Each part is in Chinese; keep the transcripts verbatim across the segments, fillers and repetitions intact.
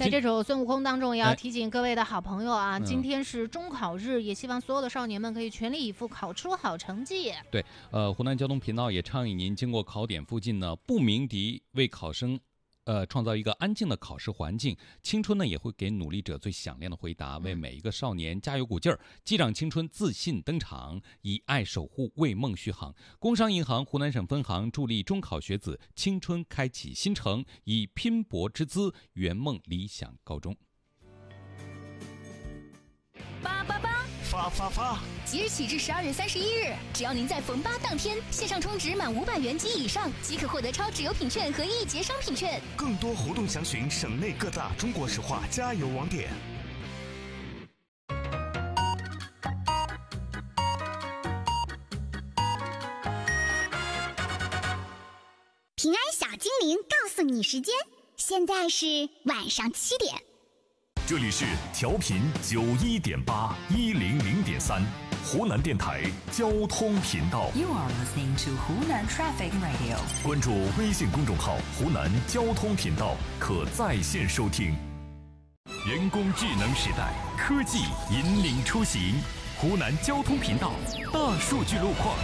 在这首孙悟空当中，也要提醒各位的好朋友啊， 嗯、 今天是中考日，也希望所有的少年们可以全力以赴，考出好成绩。 对，呃，湖南交通频道也倡议您经过考点附近呢，不鸣笛，为考生呃，创造一个安静的考试环境。青春呢，也会给努力者最响亮的回答，为每一个少年加油鼓劲儿。击掌青春，自信登场，以爱守护，为梦续航。工商银行湖南省分行助力中考学子青春开启新程，以拼搏之姿圆梦理想高中。 八八八， 发发发！ 即日起至十二月三十一日，只要您在逢八当天线上充值满五百元及以上，即可获得超值优品券和一节商品券。 更多活动详询省内各大中国石化加油网点。 平安小精灵告诉你时间，现在是晚上七点。 这里是调频九一点八一零零点三，湖南电台交通频道。 You are listening to 湖南 Traffic Radio。 关注微信公众号“湖南交通频道”，可在线收听。人工智能时代，科技引领出行。湖南交通频道大数据路况。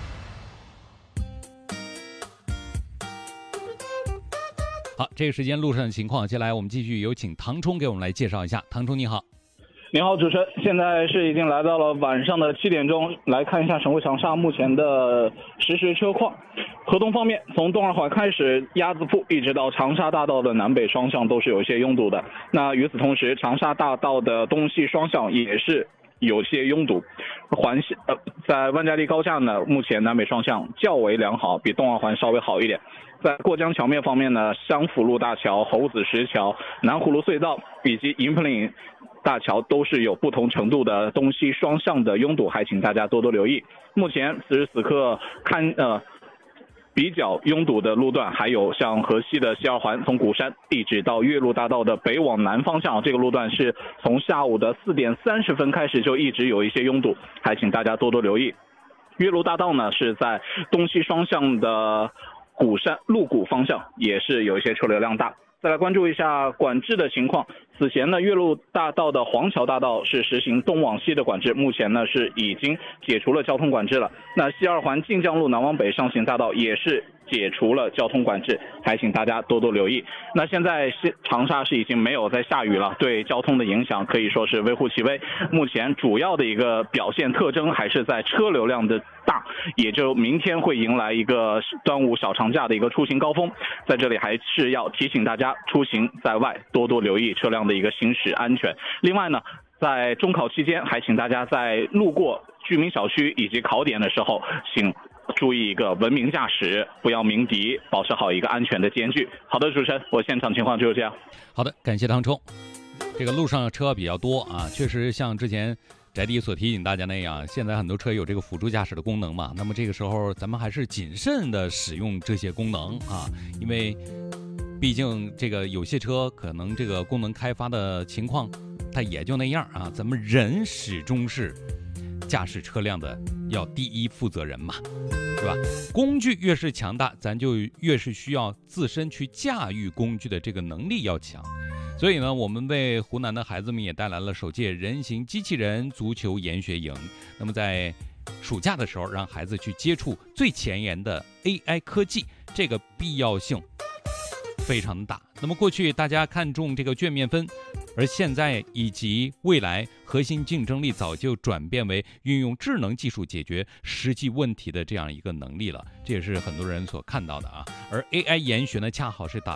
好，这个时间路上的情况，接下来我们继续有请唐冲给我们来介绍一下。唐冲你好。 你好，主持人，现在是已经来到了晚上的七点钟，来看一下省会长沙目前的实时车况。河东方面，从东二环开始，鸭子铺一直到长沙大道的南北双向都是有一些拥堵的。那与此同时，长沙大道的东西双向也是有些拥堵。环线呃，在万家利高架呢，目前南北双向较为良好，比东二环稍微好一点。在过江桥面方面呢，湘府路大桥、猴子石桥、南葫芦隧道以及银坡岭大桥都是有不同程度的东西双向的拥堵，还请大家多多留意。目前此时此刻看呃比较拥堵的路段，还有像河西的西二环，从鼓山一直到岳麓大道的北往南方向，这个路段是从下午的四点三十分开始就一直有一些拥堵，还请大家多多留意。岳麓大道呢是在东西双向的鼓山鹿谷方向也是有一些车流量大。再来关注一下管制的情况，此前呢，岳麓大道的黄桥大道是实行东往西的管制，目前呢是已经解除了交通管制了。那西二环晋江路南往北上行大道也是解除了交通管制，还请大家多多留意。那现在长沙是已经没有在下雨了，对交通的影响可以说是微乎其微。目前主要的一个表现特征还是在车流量的大，也就明天会迎来一个端午小长假的一个出行高峰。在这里还是要提醒大家，出行在外多多留意车辆的一个行驶安全。另外呢，在中考期间，还请大家在路过居民小区以及考点的时候，请注意一个文明驾驶，不要鸣笛，保持好一个安全的间距。好的，主持人，我现场情况就是这样。 好的，感谢唐冲。这个路上车比较多啊，确实像之前翟迪所提醒大家那样，现在很多车有这个辅助驾驶的功能嘛，那么这个时候咱们还是谨慎的使用这些功能啊，因为毕竟这个有些车可能这个功能开发的情况它也就那样啊，咱们人始终是驾驶车辆的要第一负责人嘛，是吧？工具越是强大，咱就越是需要自身去驾驭工具的这个能力要强。所以呢，我们为湖南的孩子们也带来了首届人形机器人足球研学营。那么在暑假的时候，让孩子去接触最前沿的 A I 科技，这个必要性非常大。那么过去大家看重这个卷面分，而现在以及未来核心竞争力早就转变为运用智能技术解决实际问题的这样一个能力了，这也是很多人所看到的啊。而 A I 研学呢，恰好是打